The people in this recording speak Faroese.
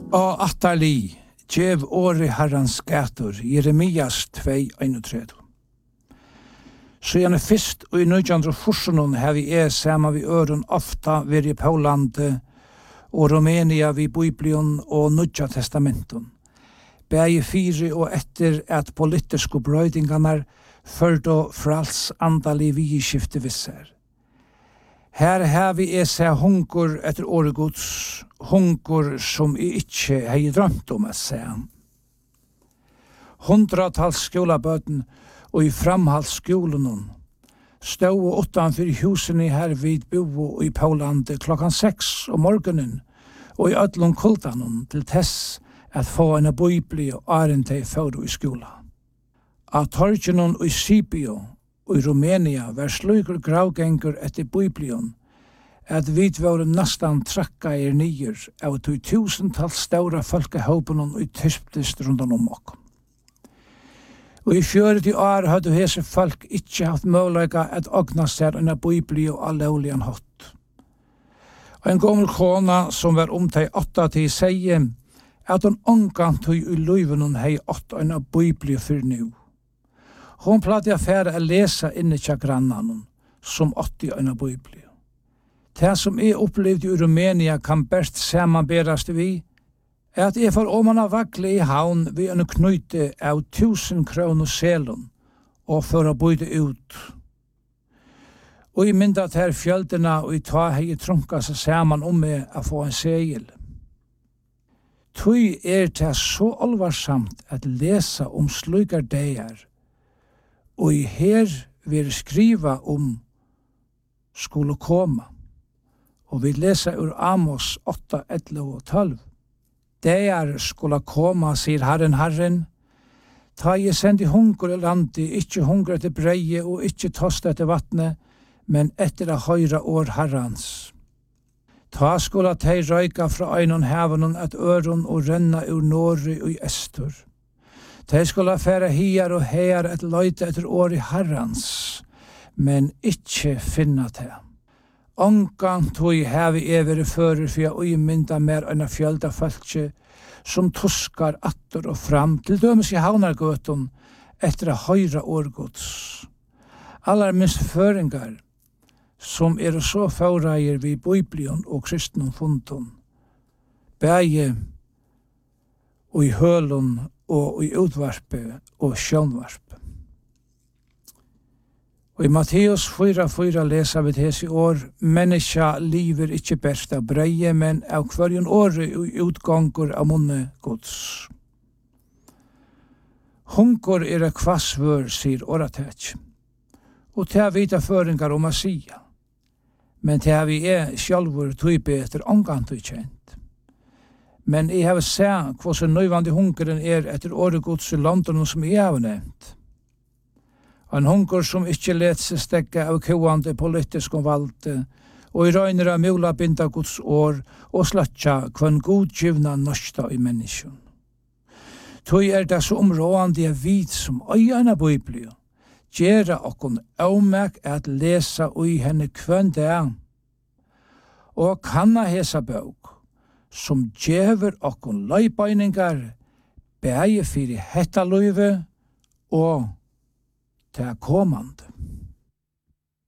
Og attarli, djev åri herrans gator, Jeremias 2:31. Så gjerne fyrst og i 1940 har vi sama vi øren ofta veri i Paulande og Romania vi Biblion og Nudja Testamentum. Begge fire og etter at politiske brøydingarna ført og frals andali vigskifte visser. Her har vi seg hunkur etter åregods, hunkur som ikkje hei drømt om å se. Hundratals skolabøten og i framhaldsskolen stod utanfor husene her vid bo i Paulande 6 om morgenen og i ødlom kultanen til tess at få en bibli og arente for i skola. Av torgenen i Sipio og i Romania var slugur gravgengur etter biblion at vi var nastan trakka nyer av 1000-tals stora folkehåpen i tysptist rundt om okkom. Og i 40 år hadde hese folk ikkje haft mulighet at ogna seg en bibli og allaulian hatt. Og en gammel kona som var omteg 8 sier at hun omgant i løyven hei 8 en bibli for nu. Hon platte affære å lese inne til grannan som 80 en bibli. Det som opplevde i Rumænia kan best samanberast vi, at for om man har vaklet i havn vi en knyte av 1000 kroner selon og for å bøyde ut. Og i mynda til fjöldena og i ta hei trunka seg saman med å få en segel. Tøy det så alvarsamt at lesa om slukar deir, og i her vil skriva om skulle koma. Og vi leser ur Amos 8, 11 og 12. Deir skulle koma, sier Herren, ta jeg sendi hungur i landi, ikkje hungur etter breie og ikkje tost etter vattne, men etter a høyra år Herrans. Ta skulle tei røyka fra einon hevenon at øron og renna ur Norri og Estur. Tei skulle færa hiar og hear et løyte etter år i Herrans, men ikkje finna te. Ongan tog hevi evere fører for jeg uimynda mer enn fjölda fölkje som tuskar atter og fram til dømes i havnargøten etter a høyra årgods. Allar minst føringar som så faureier vi Biblion og kristnum fundon. Begge og i hølun og i utvarpe og sjønvarpe. Og i Matteus 4:4 leser vi til i år, menneska liver ikkje best av breie, men av hverjon åre og utgångur av munne gods. Hunkur et kvassvør, sier åratet, og til vita føringar om Asia, men til vi sjálfur type etter omgant og kjent. Men jeg har sett hva så nøyvande hunkeren etter åregods i London som jeg har nevnt. En hunker som ikkje let seg stekka av koande politisk valgte, og i røyner av mula binda Guds år og slatja kvann godgivna norska i menneskjon. Tøy det så områdande jeg vid som øyana Biblio, gjera okkon avmek at lesa ui henne kvann det, og kanna hesa bøk, som djever okkon løybeiningar, beie fyrir hetta løyve og til komande.